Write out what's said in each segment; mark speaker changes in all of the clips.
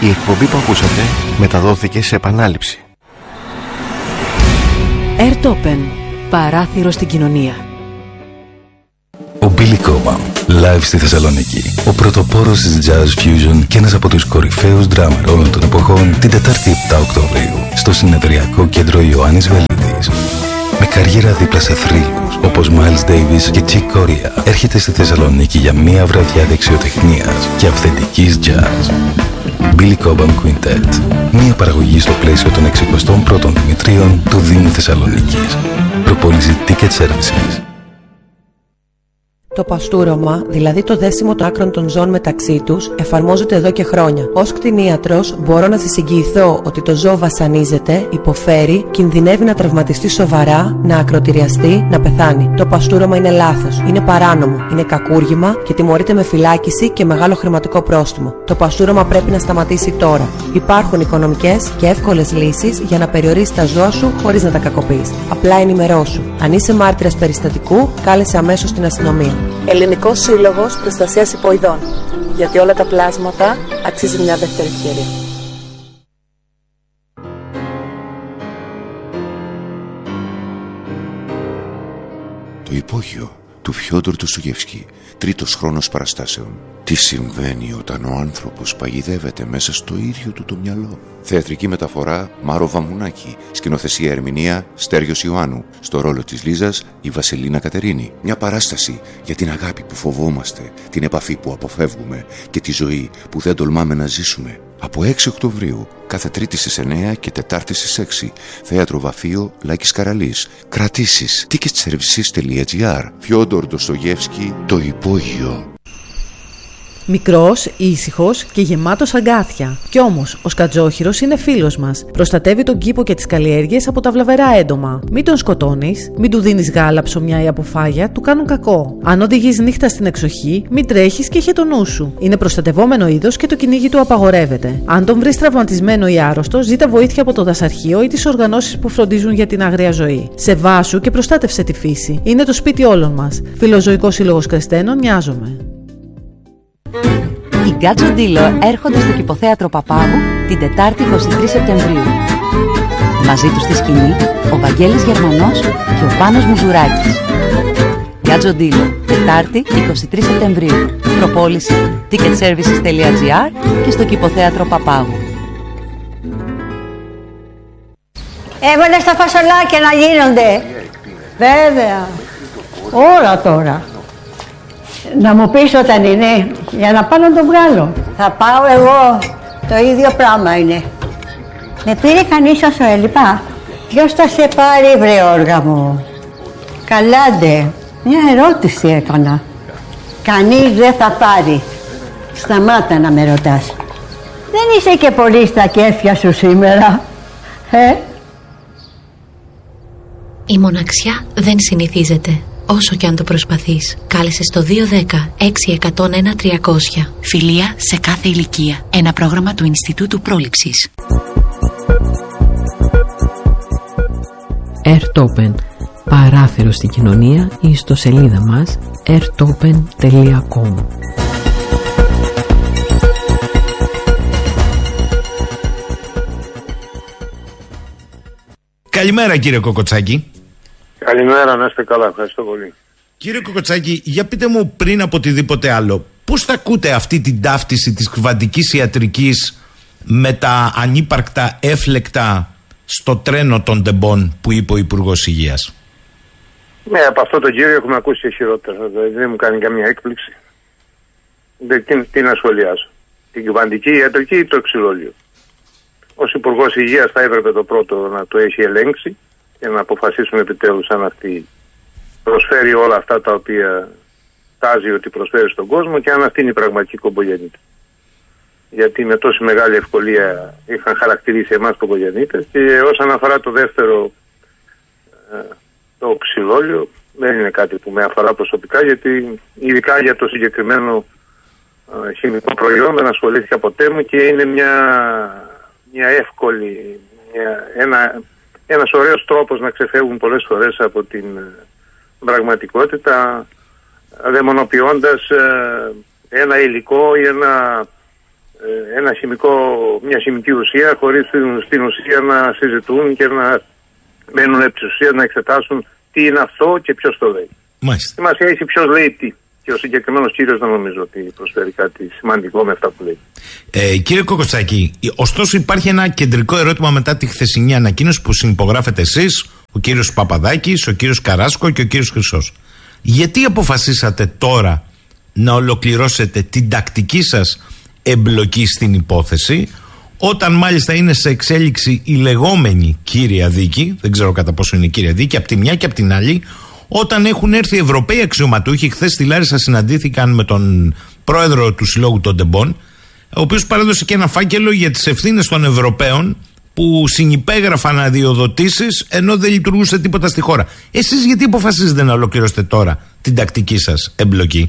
Speaker 1: Η εκπομπή που ακούσατε μεταδόθηκε σε επανάληψη.
Speaker 2: Airtopen, παράθυρο στην κοινωνία.
Speaker 3: Ο Billy Cobham, live στη Θεσσαλονίκη. Ο πρωτοπόρος της Jazz Fusion και ένας από τους κορυφαίους drummer όλων των εποχών, την Τετάρτη 7 Οκτωβρίου, στο Συνεδριακό Κέντρο Ιωάννης Βελίδης. Με καριέρα δίπλα σε θρύλους όπως Miles Davis και Chick Corea, έρχεται στη Θεσσαλονίκη για μία βραδιά δεξιοτεχνίας και αυθεντικής jazz. Billy Cobham Quintet. Μία παραγωγή στο πλαίσιο των 61ων Δημητρίων του Δήμου Θεσσαλονίκης. Προπόληση Ticket Services.
Speaker 4: Το παστούρωμα, δηλαδή το δέσιμο των άκρων των ζώων μεταξύ τους, εφαρμόζεται εδώ και χρόνια. Ως κτηνίατρος, μπορώ να σας εγγυηθώ ότι το ζώο βασανίζεται, υποφέρει, κινδυνεύει να τραυματιστεί σοβαρά, να ακροτηριαστεί, να πεθάνει. Το παστούρωμα είναι λάθος, είναι παράνομο, είναι κακούργημα και τιμωρείται με φυλάκιση και μεγάλο χρηματικό πρόστιμο. Το παστούρωμα πρέπει να σταματήσει τώρα. Υπάρχουν οικονομικές και εύκολες λύσεις για να περιορίσεις τα ζώα σου χωρίς να τα κακοποιείς. Απλά ενημερώσου. Αν είσαι μάρτυρας περιστατικού, κάλεσε αμέσως την αστυνομία. Ελληνικός Σύλλογος Προστασίας Υποειδών. Γιατί όλα τα πλάσματα αξίζει μια δεύτερη ευκαιρία.
Speaker 5: Το υπόγειο του Φιόντορ Ντοστογεύσκη, τρίτος χρόνος παραστάσεων. Τι συμβαίνει όταν ο άνθρωπος παγιδεύεται μέσα στο ίδιο του το μυαλό. Θεατρική μεταφορά Μάρο Βαμουνάκη. Σκηνοθεσία ερμηνεία Στέργιος Ιωάννου. Στο ρόλο της Λίζας η Βασιλίνα Κατερίνη. Μια παράσταση για την αγάπη που φοβόμαστε, την επαφή που αποφεύγουμε και τη ζωή που δεν τολμάμε να ζήσουμε. Από 6 Οκτωβρίου, κάθε Τρίτη στις 9 και Τετάρτη στις 6. Θέατρο Βαφείο Λάκης Καραλής. Κρατήσεις ticketservices.gr. Φιόντορ Ντοστογεύσκη, το υπόγειο.
Speaker 2: Μικρός, ήσυχος και γεμάτος αγκάθια. Κι όμως, ο σκατζόχυρος είναι φίλος μας. Προστατεύει τον κήπο και τις καλλιέργειες από τα βλαβερά έντομα. Μην τον σκοτώνεις, μην του δίνεις γάλα, ψωμιά ή αποφάγια, του κάνουν κακό. Αν οδηγείς νύχτα στην εξοχή, μην τρέχεις και είχε το νου σου. Είναι προστατευόμενο είδος και το κυνήγι του απαγορεύεται. Αν τον βρεις τραυματισμένο ή άρρωστο, ζήτα βοήθεια από το δασαρχείο ή τις οργανώσεις που φροντίζουν για την άγρια ζωή. Σεβάσου και προστάτευσε τη φύση. Είναι το σπίτι όλων μας. Φιλοζωικός Σύλλογος Κρεστένων, νοιάζομαι.
Speaker 6: Οι Γκάτσο Ντίλο έρχονται στο Κηποθέατρο Παπάγου την Τετάρτη 23 Σεπτεμβρίου. Μαζί τους στη σκηνή ο Βαγγέλης Γερμανός και ο Πάνος Μουζουράκης. Γκάτσο Ντίλο, Τετάρτη 23 Σεπτεμβρίου. Προπόληση ticketservices.gr και στο Κηποθέατρο Παπάγου.
Speaker 7: Έβαλε στα φασολάκια να γίνονται. Βέβαια. Ώρα τώρα. Να μου πεις όταν είναι, για να πάω να το βγάλω. Θα πάω εγώ, το ίδιο πράγμα είναι. Με πήρε κανείς όσο έλειπα. Ποιος θα σε πάρει βρε όργα μου. Καλάντε, μια ερώτηση έκανα. Κανείς δεν θα πάρει. Σταμάτα να με ρωτάς. Δεν είσαι και πολύ στα κέφια σου σήμερα,
Speaker 8: Η μοναξιά δεν συνηθίζεται. Όσο κι αν το προσπαθείς, κάλεσε στο 210-6101-300.
Speaker 9: Φιλία σε κάθε ηλικία. Ένα πρόγραμμα του Ινστιτούτου Πρόληψης.
Speaker 2: Airtopen, παράθυρο στην κοινωνία, η ιστοσελίδα μας airtopen.com.
Speaker 10: Καλημέρα κύριε Κοκοτσάκη.
Speaker 11: Καλημέρα, να είστε καλά, ευχαριστώ πολύ.
Speaker 10: Κύριε Κοκοτσάκη, για πείτε μου πριν από οτιδήποτε άλλο, πώς θα ακούτε αυτή την ταύτιση της κβαντικής ιατρικής με τα ανύπαρκτα έφλεκτα στο τρένο των τεμπών που είπε ο Υπουργός Υγείας?
Speaker 11: Ναι, από αυτό τον κύριο έχουμε ακούσει και χειρότερα, δεν μου κάνει καμία έκπληξη. Τι να σχολιάσω, την κβαντική ιατρική ή το ξυλόλιο? Ως Υπουργός Υγείας θα έπρεπε το πρώτο να το έχει ελέγξει και να αποφασίσουν επιτέλους αν αυτή προσφέρει όλα αυτά τα οποία τάζει ότι προσφέρει στον κόσμο και αν αυτή είναι η πραγματική κομπογεννήτρια. Γιατί με τόση μεγάλη ευκολία είχαν χαρακτηρίσει εμάς κομπογεννήτες, και όσον αφορά το δεύτερο, το ξυλόλιο, δεν είναι κάτι που με αφορά προσωπικά, γιατί ειδικά για το συγκεκριμένο χημικό προϊόν δεν ασχολήθηκα ποτέ μου και είναι μια εύκολη, ένας ωραίος τρόπος να ξεφεύγουν πολλές φορές από την πραγματικότητα, δαιμονοποιώντας ένα υλικό ή ένα μια χημική ουσία χωρίς στην ουσία να συζητούν και να μένουν επί της ουσίας να εξετάσουν τι είναι αυτό και ποιος το λέει.
Speaker 10: Μάλιστα.
Speaker 11: Σημασία έχει ποιος λέει τι. Και ο συγκεκριμένος κύριος δεν νομίζω ότι προσφέρει κάτι σημαντικό με αυτά που λέει.
Speaker 10: Κύριε Κοκοτσάκη, ωστόσο υπάρχει ένα κεντρικό ερώτημα μετά τη χθεσινή ανακοίνωση που συνυπογράφετε εσείς, ο κύριος Παπαδάκης, ο κύριος Καράσκο και ο κύριος Χρυσός. Γιατί αποφασίσατε τώρα να ολοκληρώσετε την τακτική σας εμπλοκή στην υπόθεση, όταν μάλιστα είναι σε εξέλιξη η λεγόμενη κύρια δίκη, δεν ξέρω κατά πόσο είναι η κύρια δίκη, από τη μια και από την άλλη, όταν έχουν έρθει Ευρωπαίοι αξιωματούχοι, χθες στη Λάρισα συναντήθηκαν με τον πρόεδρο του Συλλόγου των Τεμπών, ο οποίος παρέδωσε και ένα φάκελο για τις ευθύνες των Ευρωπαίων που συνυπέγραφαν αδειοδοτήσεις ενώ δεν λειτουργούσε τίποτα στη χώρα. Εσείς γιατί αποφασίζετε να ολοκληρώσετε τώρα την τακτική σας εμπλοκή?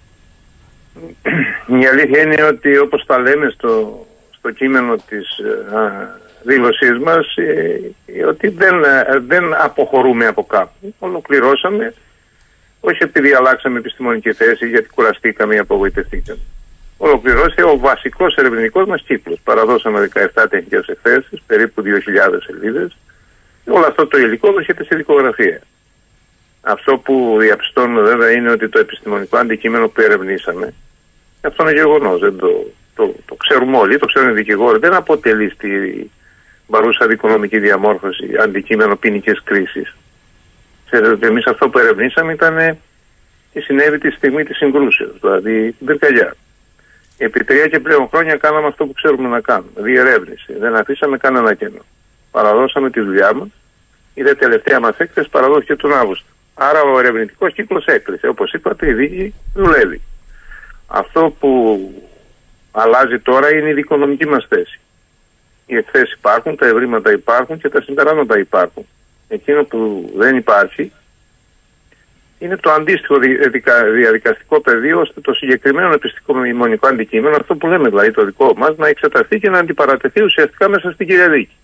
Speaker 11: Η αλήθεια είναι ότι, όπως τα λέμε στο κείμενο της δήλωσής μας, ότι δεν αποχωρούμε από κάπου. Ολοκληρώσαμε, όχι επειδή αλλάξαμε επιστημονική θέση, γιατί κουραστήκαμε ή απογοητευτήκαμε. Ολοκληρώσε ο βασικός ερευνητικός μας κύκλος. Παραδώσαμε 17 τεχνικές εκθέσεις, περίπου 2.000 σελίδες. Όλο αυτό το υλικό βρίσκεται σε δικογραφία. Αυτό που διαπιστώνουμε βέβαια είναι ότι το επιστημονικό αντικείμενο που ερευνήσαμε, αυτό είναι γεγονός, το ξέρουμε όλοι, το ξέρουν οι δικηγόροι, δεν αποτελεί στη παρούσα δικονομική διαμόρφωση αντικείμενο ποινικής κρίσης. Ξέρετε ότι εμείς αυτό που ερευνήσαμε ήταν τι συνέβη τη στιγμή της συγκρούσεως, δηλαδή την πυρκαγιά. Επί 3 και πλέον χρόνια κάναμε αυτό που ξέρουμε να κάνουμε, διερεύνηση. Δεν αφήσαμε κανένα κενό. Παραδώσαμε τη δουλειά μας. Η τελευταία μας έκθεση παραδόθηκε τον Αύγουστο. Άρα ο ερευνητικός κύκλος έκλεισε. Όπως είπατε, η δίκη δουλεύει. Αυτό που αλλάζει τώρα είναι η δικονομική μας θέση. Οι εκθέσεις υπάρχουν, τα ευρήματα υπάρχουν και τα συμπεράσματα υπάρχουν. Εκείνο που δεν υπάρχει είναι το αντίστοιχο διαδικαστικό πεδίο, ώστε το συγκεκριμένο επιστημονικό αντικείμενο, αυτό που λέμε δηλαδή το δικό μας, να εξεταστεί και να αντιπαρατεθεί ουσιαστικά μέσα στην κυρία δίκη.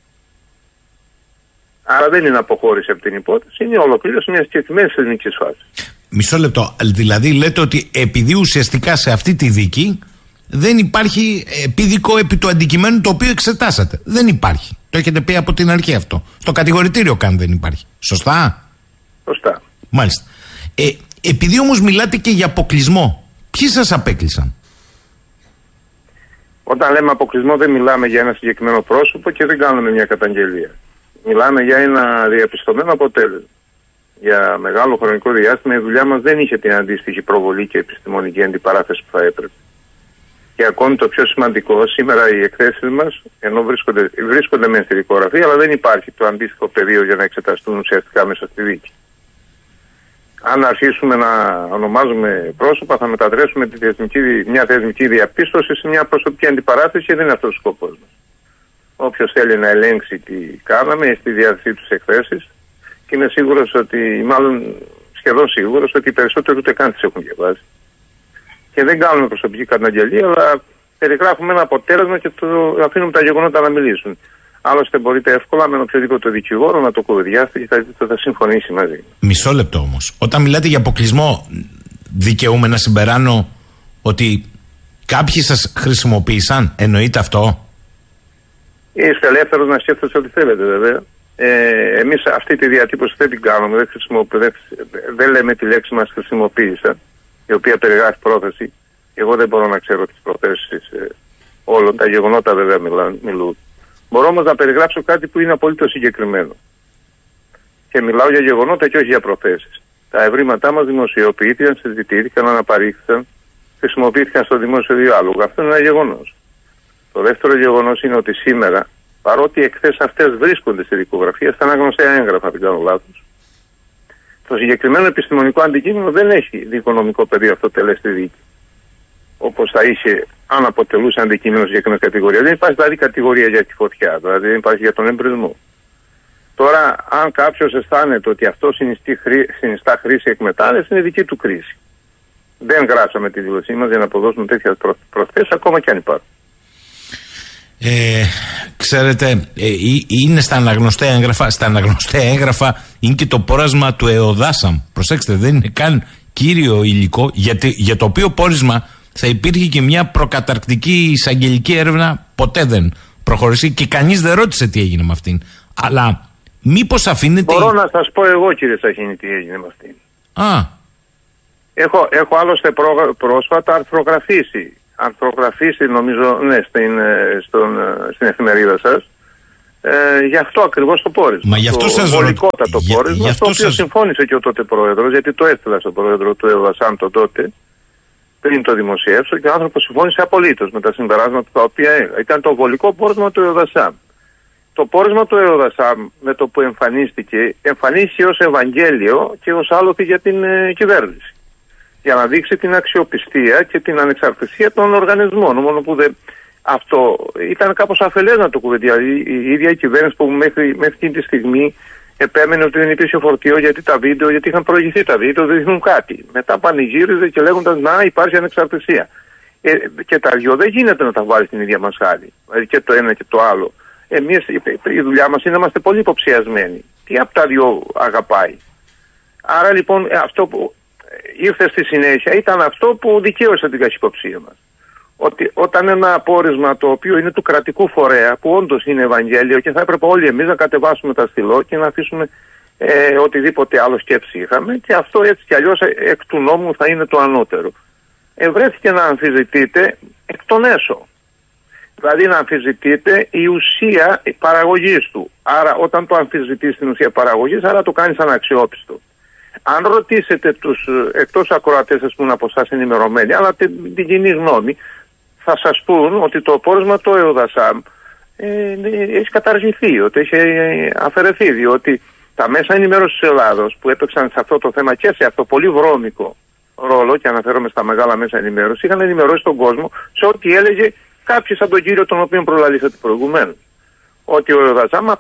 Speaker 11: Άρα δεν είναι αποχώρηση από την υπόθεση, είναι ολοκλήρωση μιας συγκεκριμένης ελληνικής φάσης.
Speaker 10: Μισό λεπτό. Δηλαδή λέτε ότι επειδή ουσιαστικά σε αυτή τη δίκη δεν υπάρχει επίδικο επί του αντικειμένου το οποίο εξετάσατε. Δεν υπάρχει. Το έχετε πει από την αρχή αυτό. Στο κατηγορητήριο καν δεν υπάρχει. Σωστά?
Speaker 11: Σωστά.
Speaker 10: Μάλιστα. Επειδή όμως μιλάτε και για αποκλεισμό, ποιοι σας απέκλεισαν?
Speaker 11: Όταν λέμε αποκλεισμό δεν μιλάμε για ένα συγκεκριμένο πρόσωπο και δεν κάνουμε μια καταγγελία. Μιλάμε για ένα διαπιστωμένο αποτέλεσμα. Για μεγάλο χρονικό διάστημα η δουλειά μας δεν είχε την αντίστοιχη προβολή και επιστημονική αντιπαράθεση που θα έπρεπε. Και ακόμη το πιο σημαντικό, σήμερα οι εκθέσεις μας, ενώ βρίσκονται μεν στη δικογραφία, αλλά δεν υπάρχει το αντίστοιχο πεδίο για να εξεταστούν ουσιαστικά μέσα στη δίκη. Αν αρχίσουμε να ονομάζουμε πρόσωπα, θα μετατρέψουμε μια θεσμική διαπίστωση σε μια προσωπική αντιπαράθεση και δεν είναι αυτός ο σκοπός μας. Όποιος θέλει να ελέγξει τι κάναμε, στη διάθεσή τους εκθέσεις, και είμαι σίγουρος ότι, μάλλον σχεδόν σίγουρος, ότι οι περισσότεροι ούτε καν τις έχουν διαβάσει. Και δεν κάνουμε προσωπική καταγγελία, αλλά περιγράφουμε ένα αποτέλεσμα και αφήνουμε τα γεγονότα να μιλήσουν. Άλλωστε μπορείτε εύκολα με οποιοδήποτε δικηγόρο να το κουβεντιάσετε και θα συμφωνήσει μαζί.
Speaker 10: Μισό λεπτό όμως. Όταν μιλάτε για αποκλεισμό, δικαιούμαι να συμπεράνω ότι κάποιοι σας χρησιμοποίησαν? Εννοείται αυτό?
Speaker 11: Είστε ελεύθερος να σκέφτεστε ό,τι θέλετε βέβαια. Εμείς αυτή τη διατύπωση δεν την κάνουμε, δεν λέμε τη λέξη μας χρησιμοποίησαν, η οποία περιγράφει πρόθεση. Εγώ δεν μπορώ να ξέρω τις προθέσεις όλων, τα γεγονότα βέβαια μιλούν. Μπορώ όμως να περιγράψω κάτι που είναι απολύτως συγκεκριμένο. Και μιλάω για γεγονότα και όχι για προθέσεις. Τα ευρήματά μας δημοσιοποιήθηκαν, συζητήθηκαν, αναπαρήχθηκαν, χρησιμοποιήθηκαν στο δημόσιο διάλογο. Αυτό είναι ένα γεγονός. Το δεύτερο γεγονός είναι ότι σήμερα, παρότι οι εκθέσεις αυτές βρίσκονται στη δικογραφία, στα αναγνωστέα έγγραφα, αν δεν κάνω λάθος, το συγκεκριμένο επιστημονικό αντικείμενο δεν έχει δικονομικό πεδίο αυτοτελέστη δίκη. Όπως θα είχε αν αποτελούσε αντικείμενο συγκεκριμένη κατηγορία. Δεν υπάρχει δηλαδή κατηγορία για τη φωτιά, δηλαδή δεν υπάρχει για τον εμπρισμό. Τώρα, αν κάποιος αισθάνεται ότι αυτό συνιστά χρήση εκμετάλλευση, είναι δική του κρίση. Δεν γράψαμε τη δήλωσή μας για να αποδώσουμε τέτοιες προσθέσεις, ακόμα και αν υπάρχουν.
Speaker 10: Ξέρετε, είναι στα αναγνωστέα έγγραφα. Στα αναγνωστέα έγγραφα είναι και το πόρασμα του ΕΟΔΑΣΑΜ. Προσέξτε, δεν είναι καν κύριο υλικό για το οποίο πόρισμα θα υπήρχε και μια προκαταρκτική εισαγγελική έρευνα. Ποτέ δεν προχωρήσει και κανείς δεν ρώτησε τι έγινε με αυτήν. Αλλά μήπως αφήνεται.
Speaker 11: Μπορώ να σας πω εγώ, κύριε Σαχίνη, τι έγινε με αυτήν. Έχω άλλωστε πρόσφατα αρθρογραφήσει νομίζω, ναι, στην εφημερίδα σας. Γι' αυτό ακριβώς το πόρισμα.
Speaker 10: Μα γι' αυτό σας
Speaker 11: βολικότατο πόρισμα, στο οποίο συμφώνησε και ο τότε πρόεδρος, γιατί το έστειλα στον πρόεδρο του ΕΟΔΑΣΑΜ τότε, πριν το δημοσιεύσω, και ο άνθρωπος συμφώνησε απολύτως με τα συμπεράσματα τα οποία έλεγα. Ήταν το βολικό πόρισμα του ΕΟΔΑΣΑΜ. Το πόρισμα του ΕΟΔΑΣΑΜ, με το που εμφανίστηκε ως Ευαγγέλιο και ως άλοθη για την κυβέρνηση. Για να δείξει την αξιοπιστία και την ανεξαρτησία των οργανισμών. Μόνο που αυτό ήταν κάπως αφελές να το κουβεντιάζει. Η ίδια η κυβέρνηση που μέχρι εκείνη τη στιγμή επέμενε ότι δεν υπήρχε φορτίο γιατί είχαν προηγηθεί τα βίντεο, δεν δείχνουν κάτι. Μετά πανηγύριζε και λέγοντας να υπάρχει ανεξαρτησία. Και τα δυο δεν γίνεται να τα βάλει στην ίδια μασχάλη. Δηλαδή και το ένα και το άλλο. Εμείς η δουλειά μας είναι να είμαστε πολύ υποψιασμένοι. Τι από τα δυο αγαπάει. Άρα λοιπόν αυτό που ήρθε στη συνέχεια ήταν αυτό που δικαίωσε την καχυποψία μας. Ότι όταν ένα πόρισμα το οποίο είναι του κρατικού φορέα, που όντως είναι Ευαγγέλιο και θα έπρεπε όλοι εμείς να κατεβάσουμε τα στυλό και να αφήσουμε οτιδήποτε άλλο σκέψη είχαμε, και αυτό έτσι κι αλλιώς εκ του νόμου θα είναι το ανώτερο. Βρέθηκε να αμφισβητείται εκ των έσω. Δηλαδή να αμφισβητείται η ουσία παραγωγής του. Άρα όταν το αμφισβητείς την ουσία παραγωγής, άρα το κάνεις αναξιόπιστο. Αν ρωτήσετε τους εκτός ακροατές, ας πούμε, από εσάς ενημερωμένοι, αλλά την κοινή γνώμη, θα σας πούν ότι το πόρισμα του ΕΟΔΑΣΑΜ έχει καταργηθεί, ότι έχει αφαιρεθεί, διότι τα μέσα ενημέρωσης της Ελλάδος που έπαιξαν σε αυτό το θέμα και σε αυτό πολύ βρώμικο ρόλο, και αναφέρομαι στα μεγάλα μέσα ενημέρωσης, είχαν ενημερώσει τον κόσμο σε ό,τι έλεγε κάποιος σαν τον κύριο τον οποίο προλαλήσατε προηγουμένως. Ότι ο ΕΟΔΑΣΑΜ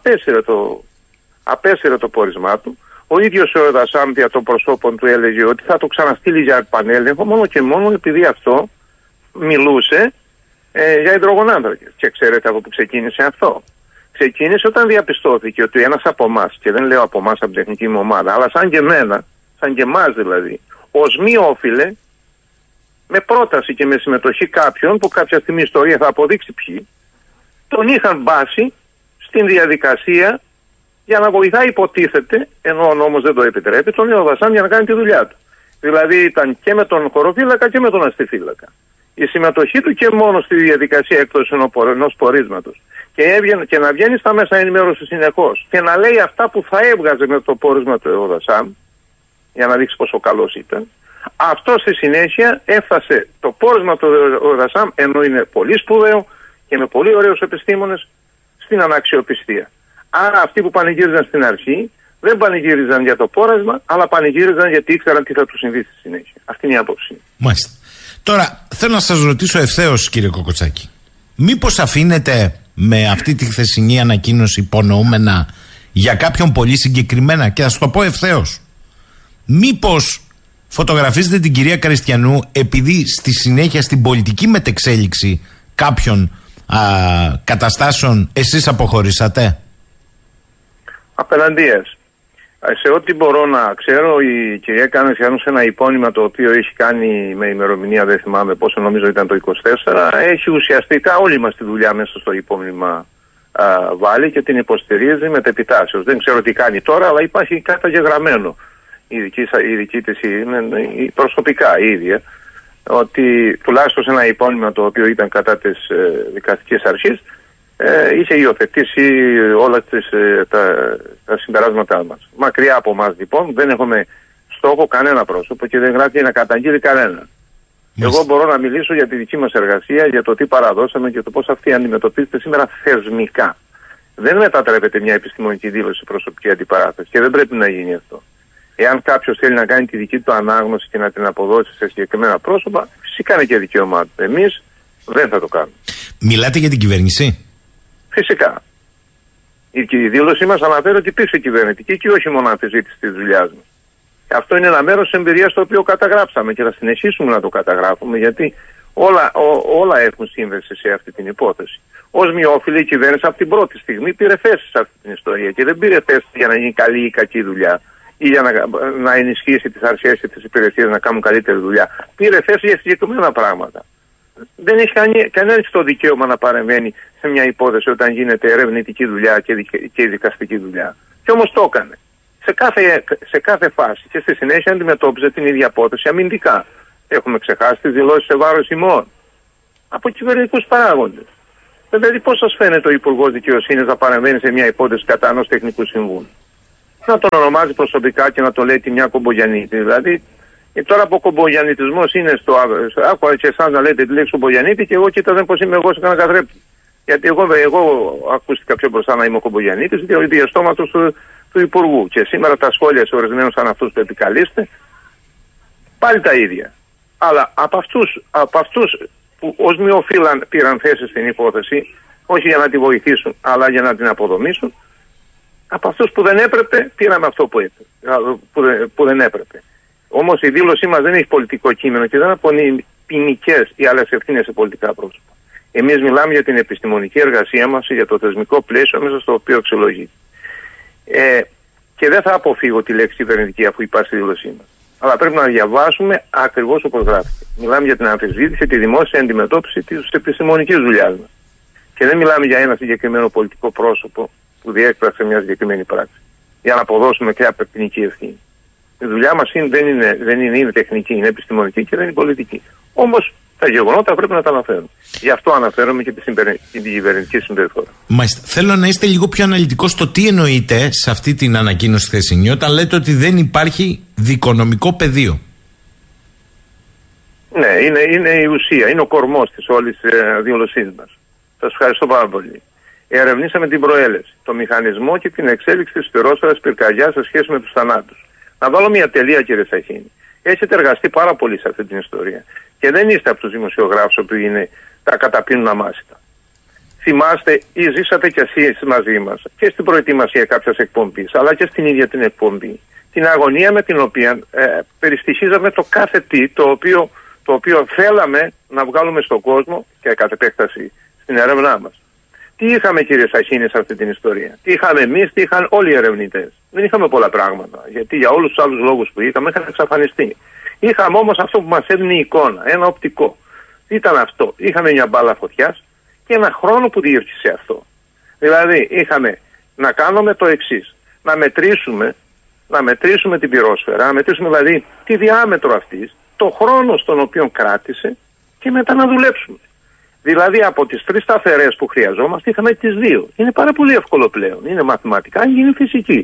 Speaker 11: απέσυρε το πόρισμά του. Ο ίδιος ο ΕΟΔΑΣΑΜ δια των προσώπων του έλεγε ότι θα το ξαναστείλει για επανέλεγχο, μόνο και μόνο επειδή αυτό μιλούσε για υδρογονάνθρακες. Και ξέρετε από που ξεκίνησε αυτό. Ξεκίνησε όταν διαπιστώθηκε ότι ένας από εμάς, και δεν λέω από εμάς από την τεχνική μου ομάδα, αλλά σαν και εμένα, σαν και εμάς δηλαδή, ως μη όφιλε, με πρόταση και με συμμετοχή κάποιων που κάποια στιγμή η ιστορία θα αποδείξει ποιοι, τον είχαν μπάσει στην διαδικασία για να βοηθάει, υποτίθεται, ενώ ο νόμος δεν το επιτρέπει, τον ΕΟΔΑΣΑΜ για να κάνει τη δουλειά του. Δηλαδή ήταν και με τον χωροφύλακα και με τον αστιφύλακα. Η συμμετοχή του και μόνο στη διαδικασία εκτός ενός πορίσματος. Και να βγαίνει στα μέσα ενημέρωση συνεχώς και να λέει αυτά που θα έβγαζε με το πόρισμα του ΕΟΔΑΣΑΜ, για να δείξει πόσο καλός ήταν. Αυτό στη συνέχεια έφτασε το πόρισμα του ΕΟΔΑΣΑΜ, ενώ είναι πολύ σπουδαίο και με πολύ ωραίους επιστήμονες, στην αναξιοπιστία. Άρα αυτοί που πανηγύριζαν στην αρχή δεν πανηγύριζαν για το πόρισμα, αλλά πανηγύριζαν γιατί ήξεραν τι θα τους συμβεί στη συνέχεια. Αυτή είναι η άποψη.
Speaker 10: Μάλιστα. Τώρα θέλω να σας ρωτήσω ευθέως, κύριε Κοκοτσάκη, μήπως αφήνετε με αυτή τη χθεσινή ανακοίνωση υπονοούμενα για κάποιον πολύ συγκεκριμένα, και θα σου το πω ευθέως, μήπως φωτογραφίζετε την κυρία Καριστιανού επειδή στη συνέχεια στην πολιτική μετεξέλιξη κάποιων καταστάσεων εσείς αποχωρήσατε?
Speaker 11: Απέναντίας. Σε ό,τι μπορώ να ξέρω, η κυρία Καριστιανού σε ένα υπόνοιμα το οποίο έχει κάνει με ημερομηνία, δεν θυμάμαι πόσο, νομίζω ήταν το 24, έχει ουσιαστικά όλη μας τη δουλειά μέσα στο υπόμνημα βάλει και την υποστηρίζει μετεπιτάσεως. Δεν ξέρω τι κάνει τώρα, αλλά υπάρχει καταγεγραμμένο η δική της προσωπικά η ίδια, ότι τουλάχιστον σε ένα υπόνοιμα το οποίο ήταν κατά της δικαστικής αρχής, είχε υιοθετήσει όλα τα συμπεράσματά μας. Μακριά από εμάς λοιπόν, δεν έχουμε στόχο κανένα πρόσωπο και δεν γράφει να καταγγείλει κανένα. Εγώ μπορώ να μιλήσω για τη δική μας εργασία, για το τι παραδώσαμε και το πώς αυτή αντιμετωπίζεται σήμερα θεσμικά. Δεν μετατρέπεται μια επιστημονική δήλωση σε προσωπική αντιπαράθεση και δεν πρέπει να γίνει αυτό. Εάν κάποιος θέλει να κάνει τη δική του ανάγνωση και να την αποδώσει σε συγκεκριμένα πρόσωπα, φυσικά είναι και δικαίωμά του. Εμείς δεν θα το κάνουμε.
Speaker 10: Μιλάτε για την κυβέρνηση?
Speaker 11: Φυσικά. Η δήλωσή μας αναφέρει ότι υπήρξε κυβερνητική και όχι μόνο αμφισβήτηση της δουλειάς μας. Αυτό είναι ένα μέρος της εμπειρίας το οποίο καταγράψαμε και θα συνεχίσουμε να το καταγράφουμε, γιατί όλα έχουν σύνδεση σε αυτή την υπόθεση. Ως μειόφιλη η κυβέρνηση από την πρώτη στιγμή πήρε θέση σε αυτή την ιστορία και δεν πήρε θέση για να γίνει καλή ή κακή δουλειά. ή για να ενισχύσει τις αρχές και τις υπηρεσίες να κάνουν καλύτερη δουλειά. Πήρε θέση για συγκεκριμένα πράγματα. Δεν έχει κανένας το δικαίωμα να παρεμβαίνει σε μια υπόθεση όταν γίνεται ερευνητική δουλειά και δικαστική δουλειά. Και όμως το έκανε. Σε κάθε φάση και στη συνέχεια αντιμετώπιζε την ίδια υπόθεση αμυντικά. Έχουμε ξεχάσει τις δηλώσεις σε βάρος ημών από κυβερνητικούς παράγοντες. Δηλαδή, πώς σας φαίνεται ο Υπουργός Δικαιοσύνης να παρεμβαίνει σε μια υπόθεση κατά ενός τεχνικού συμβούλου? Να τον ονομάζει προσωπικά και να τον λέει τη μια Κομπογιαννίτη. Δηλαδή, τώρα από κομπογιαννιτισμός είναι στο άκουα και εσάς να λέτε τη λέξη Κομπογιαννίτη και εγώ κοίταζα πως είμαι εγώ σε κανένα καθρέπτη. Γιατί εγώ ακούστηκα πιο μπροστά να είμαι ο Κομπογιαννίτης διαστόματος του Υπουργού. Και σήμερα τα σχόλια σε ορισμένους σαν αυτούς που επικαλείστε πάλι τα ίδια. Αλλά από αυτούς που ως μειοφύλαν πήραν θέση στην υπόθεση, όχι για να τη βοηθήσουν, αλλά για να την αποδομήσουν, από αυτούς που δεν έπρεπε, πήραμε αυτό που δεν έπρεπε. Όμως η δήλωσή μας δεν έχει πολιτικό κείμενο και δεν απονεί ποινικές ή άλλες ευθύνες σε πολιτικά πρόσωπα. Εμείς μιλάμε για την επιστημονική εργασία μας, για το θεσμικό πλαίσιο μέσα στο οποίο αξιολογείται. Και δεν θα αποφύγω τη λέξη κυβερνητική αφού υπάρχει στη δήλωσή μας. Αλλά πρέπει να διαβάσουμε ακριβώς όπως γράφεται. Μιλάμε για την αμφισβήτηση, τη δημόσια αντιμετώπιση της επιστημονικής δουλειάς μας. Και δεν μιλάμε για ένα συγκεκριμένο πολιτικό πρόσωπο που διέκπραξε μια συγκεκριμένη πράξη. Για να αποδώσουμε και ποινική ευθύνη. Η δουλειά μας δεν είναι τεχνική, είναι επιστημονική και δεν είναι πολιτική. Όμως τα γεγονότα πρέπει να τα αναφέρουμε. Γι' αυτό αναφέρομαι και την κυβερνητική συμπεριφορά.
Speaker 10: Μάλιστα. Θέλω να είστε λίγο πιο αναλυτικός στο τι εννοείτε σε αυτή την ανακοίνωση χθεσινή όταν λέτε ότι δεν υπάρχει δικονομικό πεδίο.
Speaker 11: Ναι, είναι η ουσία, είναι ο κορμός της όλης δήλωσής μας. Σας ευχαριστώ πάρα πολύ. Ερευνήσαμε την προέλευση, το μηχανισμό και την εξέλιξη της πυρόσφαιρας πυρκαγιάς σε σχέση με τους θανάτους. Να βάλω μια τελεία, κύριε Σαχίνη. Έχετε εργαστεί πάρα πολύ σε αυτή την ιστορία. Και δεν είστε από τους δημοσιογράφους που τα καταπίνουν αμάσιτα. Θυμάστε ή ζήσατε κι εσείς μαζί μας και στην προετοιμασία κάποιας εκπομπής, αλλά και στην ίδια την εκπομπή. Την αγωνία με την οποία περιστοιχίζαμε το κάθε τι το οποίο θέλαμε να βγάλουμε στον κόσμο και κατ' επέκταση στην έρευνά μας. Τι είχαμε, κύριε Σαχίνη, σε αυτή την ιστορία? Τι είχαμε εμείς, τι είχαν όλοι οι ερευνητές? Δεν είχαμε πολλά πράγματα, γιατί για όλους τους άλλους λόγους που είχαμε είχαν εξαφανιστεί. Είχαμε όμως αυτό που μας έδινε η εικόνα, ένα οπτικό. Τι ήταν αυτό? Είχαμε μια μπάλα φωτιάς και ένα χρόνο που διήρκησε αυτό. Δηλαδή είχαμε να κάνουμε το εξής, να μετρήσουμε την πυρόσφαιρα, να μετρήσουμε δηλαδή τη διάμετρο αυτής, το χρόνο στον οποίο κράτησε και μετά να δουλέψουμε. Δηλαδή από τις 3 σταθερές που χρειαζόμαστε είχαμε τις 2. Είναι πάρα πολύ εύκολο πλέον. Είναι μαθηματικά, είναι φυσική.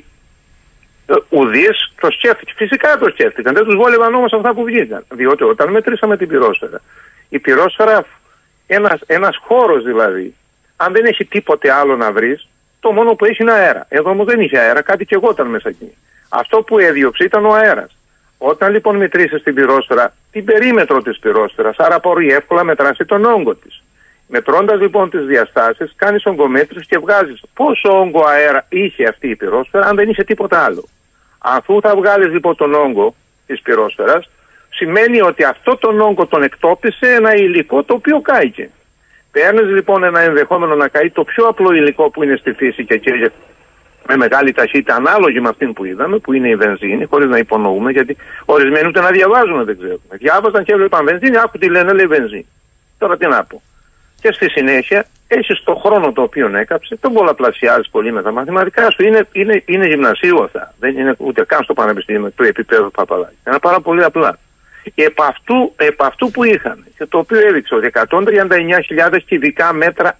Speaker 11: Ουδείς το σκέφτηκε. Φυσικά το σκέφτηκαν. Δεν τους βόλευαν όμως αυτά που βγήκαν. Διότι όταν μετρήσαμε την πυρόσφαιρα, η πυρόσφαιρα, ένας χώρος δηλαδή, αν δεν έχει τίποτε άλλο να βρεις, το μόνο που έχει είναι αέρα. Εδώ όμως δεν είχε αέρα, κάτι και εγώ ήταν μέσα εκεί. Αυτό που έδιωξε ήταν ο αέρας. Όταν λοιπόν μετρήσεις την πυρόσφαιρα, την περίμετρο της πυρόσφαιρας, άρα μπορεί εύκολα μετράσει τον όγκο της. Μετρώντας λοιπόν τις διαστάσεις, κάνεις ογκομέτρηση και βγάζεις πόσο όγκο αέρα είχε αυτή η πυρόσφαιρα, αν δεν είχε τίποτα άλλο. Αφού θα βγάλεις λοιπόν τον όγκο της πυρόσφαιρας, σημαίνει ότι αυτό τον όγκο τον εκτόπισε ένα υλικό το οποίο κάηκε. Παίρνεις λοιπόν ένα ενδεχόμενο να καεί το πιο απλό υλικό που είναι στη φύση και καίγεται με μεγάλη ταχύτητα, ανάλογη με αυτήν που είδαμε, που είναι η βενζίνη, χωρίς να υπονοούμε, γιατί ορισμένοι ούτε να διαβάζουν δεν ξέρουν. Διάβαζαν και έβλεπαν βενζίνη, άκου τι λένε, λέει βενζίνη. Τώρα τι να πω. Και στη συνέχεια έχεις το χρόνο το οποίο έκαψε, τον πολλαπλασιάζεις πολύ με τα μαθηματικά σου. Είναι γυμνασίου αυτά. Δεν είναι ούτε καν στο πανεπιστήμιο του επίπεδου Παπαδάκη. Είναι πάρα πολύ απλά. Επ' αυτού που είχαν και το οποίο έδειξε ότι 139.000 κυβικά μέτρα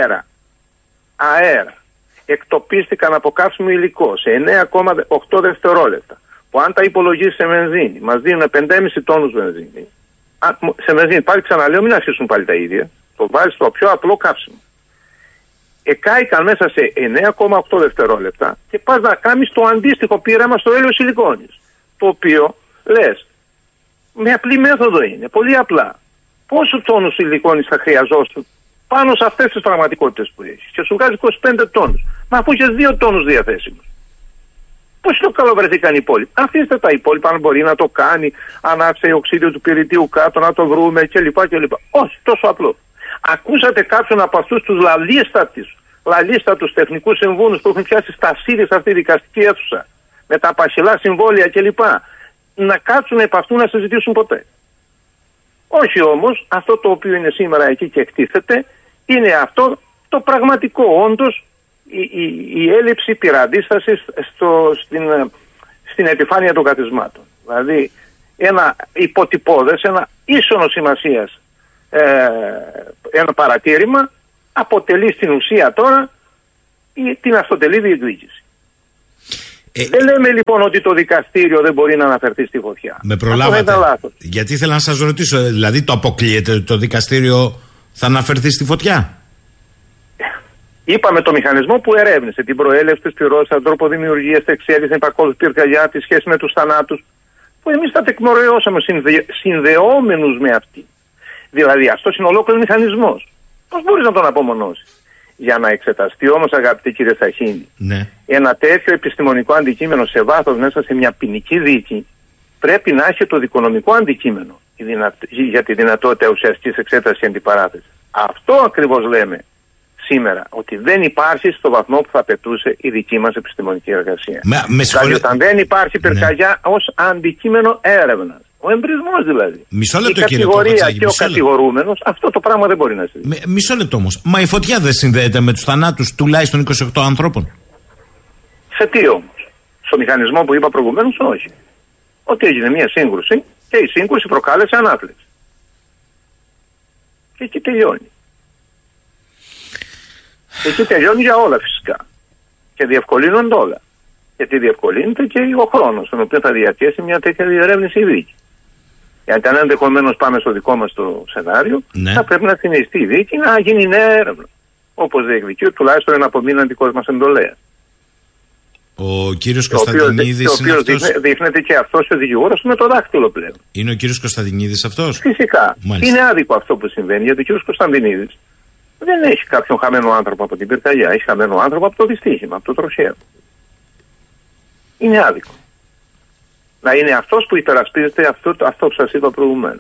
Speaker 11: αέρα εκτοπίστηκαν από καύσιμο υλικό σε 9,8 δευτερόλεπτα. Που αν τα υπολογίσεις σε βενζίνη, μας δίνουν 5,5 τόνους βενζίνη. Σε βενζίνη πάλι ξαναλέω, μην αρχίσουν πάλι τα ίδια. Το βάζεις στο πιο απλό καύσιμο. Εκάηκαν μέσα σε 9,8 δευτερόλεπτα και πας να κάνεις το αντίστοιχο πείραμα στο έλαιο σιλικόνης. Το οποίο λες, με απλή μέθοδο είναι, πολύ απλά. Πόσο τόνους σιλικόνης θα χρειαζόσουν πάνω σε αυτές τις πραγματικότητες που έχεις? Και σου βγάζει 25 τόνους. Μα αφού είχες 2 τόνους διαθέσιμους. Πώς το καλοβρεθήκαν οι υπόλοιποι? Αφήστε τα υπόλοιπα, αν μπορεί να το κάνει, αν άφησε οξύδιο του πυρητίου κάτω, να το βρούμε κλπ. Όχι, τόσο απλό. Ακούσατε κάποιον από αυτούς τους λαλίστατους τεχνικούς συμβούλους που έχουν πιάσει στα σύρια σε αυτή τη δικαστική αίθουσα με τα πασιλά συμβόλαια κλπ. Να κάτσουν επ' αυτού να συζητήσουν ποτέ. Όχι όμως, αυτό το οποίο είναι σήμερα εκεί και εκτίθεται, είναι αυτό το πραγματικό, όντως, η έλλειψη πυραντίστασης στην επιφάνεια των καθισμάτων. Δηλαδή, ένα υποτυπώδες, ένα ίσονο σημασίας ένα παρατήρημα αποτελεί στην ουσία τώρα την αυτοτελή διεκδίκηση. Δεν λέμε λοιπόν ότι το δικαστήριο δεν μπορεί να αναφερθεί στη φωτιά.
Speaker 10: Με προλάβατε. Γιατί ήθελα να σας ρωτήσω, δηλαδή το αποκλείεται ότι το δικαστήριο θα αναφερθεί στη φωτιά?
Speaker 11: Είπαμε το μηχανισμό που ερεύνησε την προέλευση της πυρός, τον τρόπο δημιουργίας, την εξέλιξη, την επακόλουθη πυρκαγιά, τη σχέση με τους θανάτους, που εμείς τα τεκμηριώσαμε συνδεόμενους με αυτή. Δηλαδή αυτός είναι ολόκληρος μηχανισμός. Πώς μπορείς να τον απομονώσεις? Για να εξεταστεί όμως, αγαπητοί κύριε Σαχίνη, ένα τέτοιο επιστημονικό αντικείμενο σε βάθος μέσα σε μια ποινική δίκη, πρέπει να έχει το δικονομικό αντικείμενο για τη δυνατότητα ουσιαστικής εξέτασης και αντιπαράθεσης. Αυτό ακριβώς λέμε σήμερα, ότι δεν υπάρχει στο βαθμό που θα απαιτούσε η δική μας επιστημονική εργασία. Δηλαδή όταν δεν υπάρχει πυρκαγιά ως αντικείμενο έρευνας. Ο εμπρισμός δηλαδή.
Speaker 10: Μισό λεπτό,
Speaker 11: η κατηγορία και ο κατηγορούμενος, αυτό το πράγμα δεν μπορεί να συμβεί.
Speaker 10: Μισό λεπτό όμως. Μα η φωτιά δεν συνδέεται με τους θανάτους τουλάχιστον 28 ανθρώπων?
Speaker 11: Σε τι όμως? Στο μηχανισμό που είπα προηγουμένως, όχι. Ότι έγινε μια σύγκρουση και η σύγκρουση προκάλεσε ανάπληξη. Και εκεί τελειώνει. Εκεί τελειώνει για όλα φυσικά. Και διευκολύνονται όλα. Γιατί διευκολύνεται και ο χρόνος στον οποίο θα διαρκέσει μια τέτοια διερεύνηση η δίκη. Γιατί αν ενδεχομένως πάμε στο δικό μας το σενάριο, θα πρέπει να συνεχιστεί η δίκη να γίνει νέα έρευνα. Όπως διεκδικεί τουλάχιστον ένα από μήνα δικός μας εντολέα.
Speaker 10: Ο κύριος Κωνσταντινίδης είναι αυτός?
Speaker 11: Δείχνεται και αυτός ο δικηγόρος με το δάχτυλο πλέον.
Speaker 10: Είναι ο κύριος Κωνσταντινίδης αυτός?
Speaker 11: Φυσικά. Μάλιστα. Είναι άδικο αυτό που συμβαίνει, γιατί ο κύριος Κωνσταντινίδης δεν έχει κάποιον χαμένο άνθρωπο από την πυρκαγιά, έχει χαμένο άνθρωπο από το δυστύχημα, από το τροχαίο. Είναι άδικο. Να είναι αυτός που υπερασπίζεται αυτό που σας είπα προηγουμένως.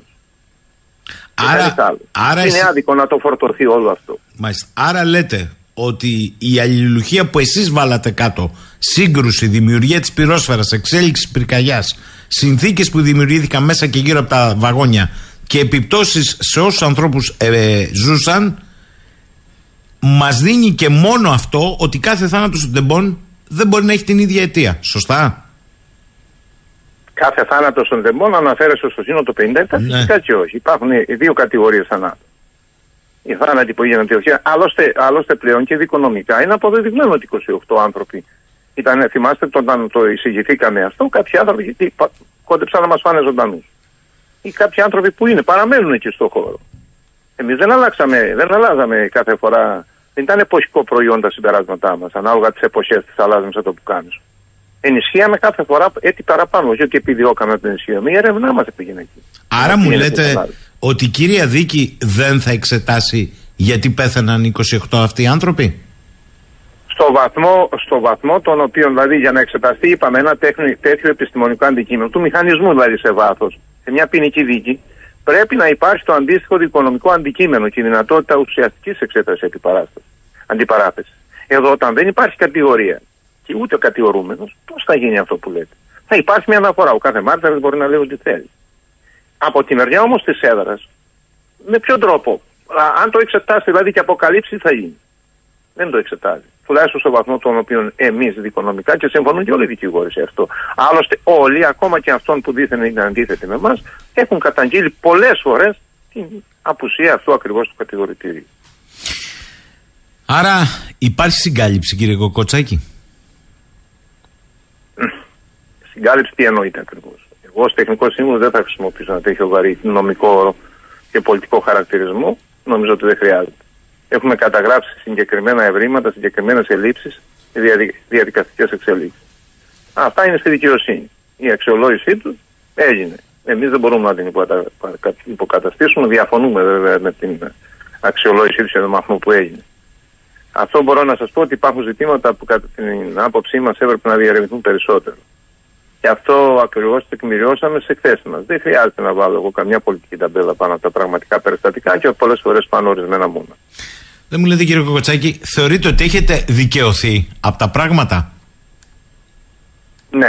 Speaker 11: Άρα είναι άδικο να το φορτωθεί όλο αυτό.
Speaker 10: Μάλιστα. Άρα λέτε ότι η αλληλουχία που εσείς βάλατε κάτω, σύγκρουση, δημιουργία της πυρόσφαιρας, εξέλιξη πυρκαγιάς, συνθήκες που δημιουργήθηκαν μέσα και γύρω από τα βαγόνια και επιπτώσεις σε όσους ανθρώπους ζούσαν, μας δίνει και μόνο αυτό ότι κάθε θάνατος των τεμπών δεν μπορεί να έχει την ίδια αιτία. Σωστά?
Speaker 11: Κάθε θάνατος των τεμπών αναφέρεσαι στο σύνολο το 57, φυσικά και όχι. Υπάρχουν δύο κατηγορίες θανάτων. Οι θάνατοι που έγιναν τυχαία, άλλωστε πλέον και δικονομικά είναι αποδεδειγμένο ότι 28 άνθρωποι ήταν, θυμάστε όταν το εισηγηθήκαμε αυτό, κάποιοι άνθρωποι κόντεψαν να μας φάνε ζωντανούς. Ή κάποιοι άνθρωποι που παραμένουν εκεί στον χώρο. Εμείς δεν αλλάζαμε κάθε φορά, δεν ήταν εποχικό προϊόν τα συμπεράσματά μας, ανάλογα τις εποχές τις αλλάζαμε σαν το πουκάμισο. Ενισχύαμε κάθε φορά έτσι παραπάνω, όχι ότι επιδιώκαμε την ενισχύαμε, η έρευνά μας πήγαινε εκεί.
Speaker 10: Άρα μου λέτε ότι η κύρια δίκη δεν θα εξετάσει γιατί πέθαναν 28 αυτοί οι άνθρωποι?
Speaker 11: Στο βαθμό τον οποίο, δηλαδή για να εξεταστεί, είπαμε, ένα τέτοιο επιστημονικό αντικείμενο, του μηχανισμού δηλαδή σε βάθος, σε μια ποινική δίκη, πρέπει να υπάρχει το αντίστοιχο δικονομικό αντικείμενο και η δυνατότητα ουσιαστικής εξέτασης αντιπαράθεσης. Εδώ, όταν δεν υπάρχει κατηγορία και ούτε ο κατηγορούμενος, πώς θα γίνει αυτό που λέτε? Θα υπάρχει μια αναφορά. Ο κάθε μάρτυρας μπορεί να λέει ό,τι θέλει. Από τη μεριά όμως της έδρας, με ποιον τρόπο? Αν το εξετάσει δηλαδή και αποκαλύψει, τι θα γίνει? Δεν το εξετάζει. Τουλάχιστον στο βαθμό τον οποίο εμείς δικονομικά, και συμφωνούν και όλοι οι δικηγόροι σε αυτό. Άλλωστε, όλοι, ακόμα και αυτόν που δήθεν είναι αντίθετοι με εμάς, έχουν καταγγείλει πολλές φορές την απουσία αυτού ακριβώς του κατηγορητήριου.
Speaker 10: Άρα, υπάρχει συγκάλυψη, κύριε Κοκοτσάκη?
Speaker 11: Συγκάλυψη τι εννοείται ακριβώς? Εγώ ως τεχνικός σύμβουλος δεν θα χρησιμοποιήσω ένα τέτοιο βαρύ νομικό και πολιτικό χαρακτηρισμό. Νομίζω ότι δεν χρειάζεται. Έχουμε καταγράψει συγκεκριμένα ευρήματα, συγκεκριμένες ελλείψεις και διαδικαστικές εξελίξεις. Αυτά είναι στη δικαιοσύνη. Η αξιολόγησή του έγινε. Εμείς δεν μπορούμε να την υποκαταστήσουμε. Διαφωνούμε βέβαια με την αξιολόγησή του σε τον βαθμό που έγινε. Αυτό μπορώ να σας πω ότι υπάρχουν ζητήματα που κατά την άποψή μας έπρεπε να διερευνηθούν περισσότερο. Και αυτό ακριβώς τεκμηριώσαμε σε εκθέσεις μας. Δεν χρειάζεται να βάλω εγώ καμιά πολιτική ταμπέλα πάνω από τα πραγματικά περιστατικά και πολλές φορές πάνω ορισμένα μόνο.
Speaker 10: Δεν μου λέτε, κύριε Κοκοτσάκη, θεωρείτε ότι έχετε δικαιωθεί από τα πράγματα?
Speaker 11: Ναι.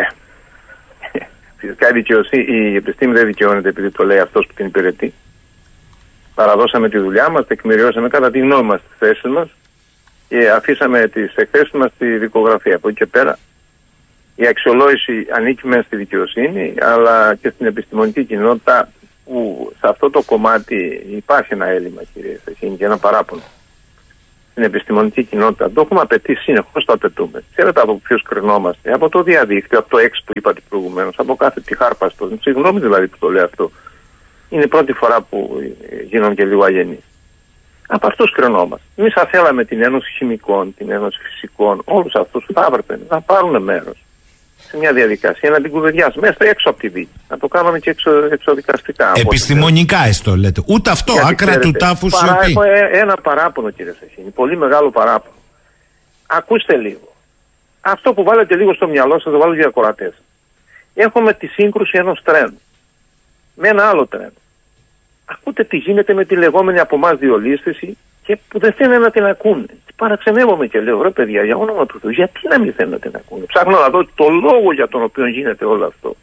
Speaker 11: Φυσικά η επιστήμη δεν δικαιώνεται επειδή το λέει αυτός που την υπηρετεί. Παραδώσαμε τη δουλειά μας, τεκμηριώσαμε κατά τη γνώμη μας τις θέσεις μας και αφήσαμε τις εκθέσεις μας στη δικογραφία. Από εκεί και πέρα η αξιολόγηση ανήκει μέσα στη δικαιοσύνη, αλλά και στην επιστημονική κοινότητα, που σε αυτό το κομμάτι υπάρχει ένα έλλειμμα, κύριε Σταχίνη, και ένα παράπονο. Στην επιστημονική κοινότητα το έχουμε απαιτήσει, συνεχώς το απαιτούμε. Ξέρετε από ποιους κρινόμαστε? Από το διαδίκτυο, από το X που είπατε προηγουμένως, από κάθε τυχάρπαστο. Συγγνώμη δηλαδή που το λέω αυτό. Είναι η πρώτη φορά που γίνονται και λίγο αγενείς. Από αυτούς κρινόμαστε. Εμείς θα θέλαμε την Ένωση Χημικών, την Ένωση Φυσικών, όλους αυτούς θα έπρεπε να πάρουν μέρος σε μια διαδικασία, να την κουβεντιάσουμε μέσα έξω από τη δίκη. Να το κάνουμε και εξοδικαστικά.
Speaker 10: Επιστημονικά έστω λέτε. Ούτε αυτό, γιατί άκρα ξέρετε, του τάφου σιωπή.
Speaker 11: Έχω ένα παράπονο, κύριε Σταχίνη, πολύ μεγάλο παράπονο. Ακούστε λίγο. Αυτό που βάλετε λίγο στο μυαλό σας, το βάλω για ακροατές. Έχουμε τη σύγκρουση ενός τρένου με ένα άλλο τρένο. Ακούτε τι γίνεται με τη λεγόμενη από εμάς διολίσθηση και που δεν θέλουν να την ακούνε. Παραξενεύομαι και λέω, ρε παιδιά, για όνομα του Θεού, γιατί να μην θέλουν να την ακούνε? Ψάχνω να δω το λόγο για τον οποίο γίνεται όλο αυτό.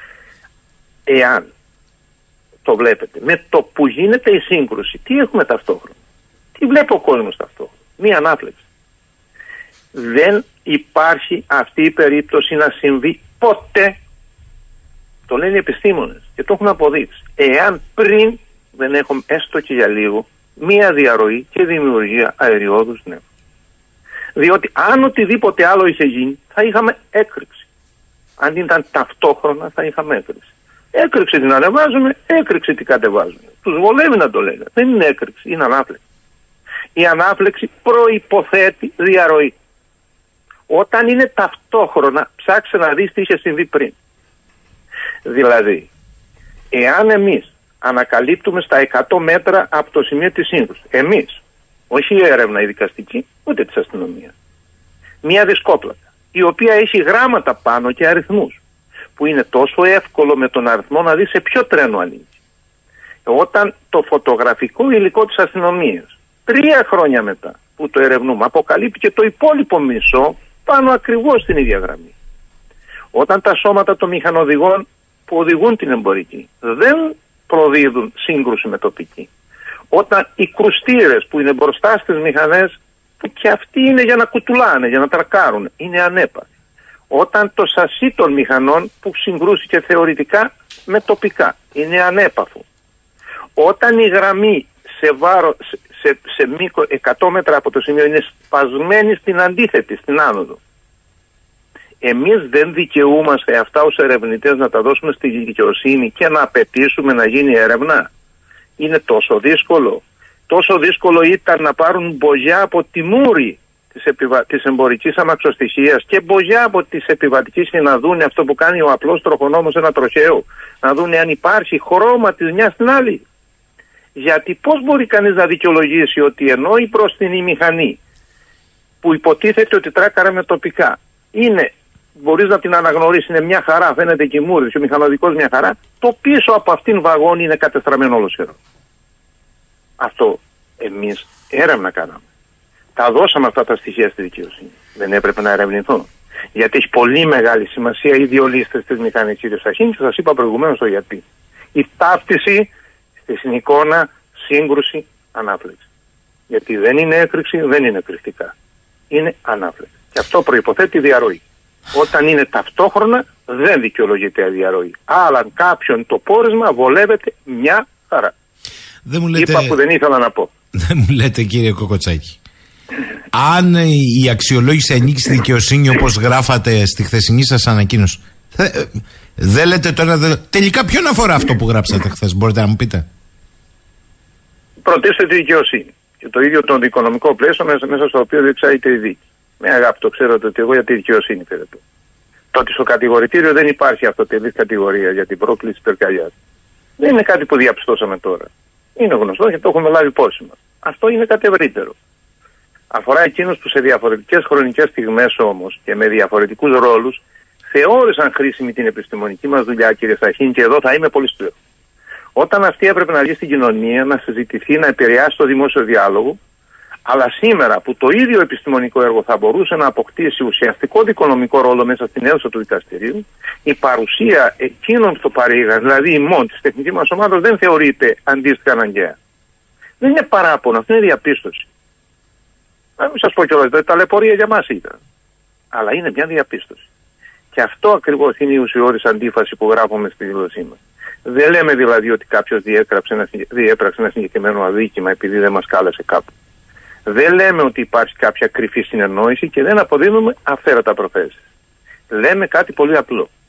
Speaker 11: Εάν το βλέπετε, με το που γίνεται η σύγκρουση, τι έχουμε ταυτόχρονα? Τι βλέπει ο κόσμος ταυτόχρονα? Μία ανάφλεξη. Δεν υπάρχει αυτή η περίπτωση να συμβεί ποτέ. Το λένε οι επιστήμονες και το έχουν αποδείξει. Εάν πριν δεν έχουμε έστω και για λίγο μία διαρροή και δημιουργία αεριόδους νεύους. Διότι αν οτιδήποτε άλλο είχε γίνει θα είχαμε έκρηξη. Αν ήταν ταυτόχρονα θα είχαμε έκρηξη. Έκρηξη την ανεβάζουμε, έκρηξη την κατεβάζουμε. Τους βολεύει να το λένε. Δεν είναι έκρηξη, είναι ανάφλεξη. Η ανάφλεξη προϋποθέτει διαρροή. Όταν είναι ταυτόχρονα, ψάξε να δεις τι είχε συμβεί πριν. Δηλαδή, εάν εμείς ανακαλύπτουμε στα 100 μέτρα από το σημείο της σύγκρουσης, εμείς, όχι η έρευνα η δικαστική, ούτε της αστυνομίας, μια δισκόπλακα, η οποία έχει γράμματα πάνω και αριθμούς, που είναι τόσο εύκολο με τον αριθμό να δει σε ποιο τρένο ανήκει. Όταν το φωτογραφικό υλικό της αστυνομίας, 3 χρόνια μετά που το ερευνούμε, αποκαλύπτει και το υπόλοιπο μισό πάνω ακριβώς στην ίδια γραμμή. Όταν τα σώματα των μηχανοδηγών που οδηγούν την εμπορική δεν προδίδουν σύγκρουση με τοπική. Όταν οι κρουστήρες που είναι μπροστά στις μηχανές, που και αυτοί είναι για να κουτουλάνε, για να τρακάρουν, είναι ανέπαφοι. Όταν το σασί των μηχανών που συγκρούστηκε θεωρητικά με τοπικά, είναι ανέπαφο. Όταν η γραμμή σε μήκο 100 μέτρα από το σημείο είναι σπασμένη στην αντίθετη, στην άνοδο. Εμείς δεν δικαιούμαστε αυτά ως ερευνητές να τα δώσουμε στη δικαιοσύνη και να απαιτήσουμε να γίνει έρευνα? Είναι τόσο δύσκολο. Τόσο δύσκολο ήταν να πάρουν μπογιά από τη μούρη της εμπορικής αμαξοστοιχίας και μπογιά από της επιβατικής και να δουν αυτό που κάνει ο απλός τροχονόμος ένα τροχαίο. Να δουν αν υπάρχει χρώμα της μιας στην άλλη. Γιατί πώς μπορεί κανείς να δικαιολογήσει ότι ενώ η μπροστινή μηχανή που υποτίθεται ότι τράκαρε με τοπικά είναι, μπορείς να την αναγνωρίσεις, είναι μια χαρά, φαίνεται και η μούρη και ο μηχανοδικός μια χαρά, το πίσω από αυτήν βαγόνι είναι κατεστραμμένο ολοσχερό. Αυτό εμείς έρευνα κάναμε. Τα δώσαμε αυτά τα στοιχεία στη δικαιοσύνη. Δεν έπρεπε να ερευνηθούν? Γιατί έχει πολύ μεγάλη σημασία οι δύο λίστες της μηχανής, κύριε Σταχίνη, και σας είπα προηγουμένως το γιατί. Η ταύτιση στην εικόνα, σύγκρουση, ανάφλεξη. Γιατί δεν είναι έκρηξη, δεν είναι κρυφτικά. Είναι ανάφλεξη. Και αυτό προϋποθέτει διαρροή. Όταν είναι ταυτόχρονα δεν δικαιολογείται η διαρροή. Αλλά κάποιον το πόρισμα βολεύεται μια χαρά.
Speaker 10: Δεν μου λέτε...
Speaker 11: Είπα που δεν ήθελα να πω.
Speaker 10: Δεν μου λέτε, κύριε Κοκοτσάκη, αν η αξιολόγηση ανήκει στη δικαιοσύνη όπως γράφατε στη χθεσινή σας ανακοίνωση, δεν λέτε τώρα... Τελικά ποιον αφορά αυτό που γράψατε χθες? Μπορείτε να μου πείτε?
Speaker 11: Προτίστε τη δικαιοσύνη και το ίδιο τον οικονομικό πλαίσιο μέσα στο οποίο διεξάγεται η δίκη. Με αγάπη, το ξέρετε ότι εγώ για τη δικαιοσύνη θέλω. Το ότι στο κατηγορητήριο δεν υπάρχει αυτοτελής κατηγορία για την πρόκληση πυρκαγιάς δεν είναι κάτι που διαπιστώσαμε τώρα. Είναι γνωστό και το έχουμε λάβει υπόψη μας. Αυτό είναι κάτι ευρύτερο. Αφορά εκείνους που σε διαφορετικές χρονικές στιγμές όμως και με διαφορετικούς ρόλους θεώρησαν χρήσιμη την επιστημονική μας δουλειά, κύριε Σταχίνη, και εδώ θα είμαι πολύ σκληρός. Όταν αυτή έπρεπε να βγει στην κοινωνία, να συζητηθεί, να επηρεάσει το δημόσιο διάλογο, Αλλά σήμερα που το ίδιο επιστημονικό έργο θα μπορούσε να αποκτήσει ουσιαστικό δικονομικό ρόλο μέσα στην αίθουσα του δικαστηρίου, η παρουσία εκείνων που το παρήγαν, δηλαδή ημών της τεχνικής μας ομάδας, δεν θεωρείται αντίστοιχα αναγκαία. Δεν είναι παράπονο, αυτό είναι διαπίστωση. Να μην σας πω κιόλας, δηλαδή ταλαιπωρία για μας ήταν. Αλλά είναι μια διαπίστωση. Και αυτό ακριβώς είναι η ουσιώδης αντίφαση που γράφουμε στη δήλωσή μας. Δεν λέμε δηλαδή ότι κάποιος διέπραξε ένα συγκεκριμένο αδίκημα επειδή δεν μας κάλεσε κάπου. Δεν λέμε ότι υπάρχει κάποια κρυφή συνεννόηση και δεν αποδίδουμε αυθαίρετα προθέσεις. Λέμε κάτι πολύ απλό.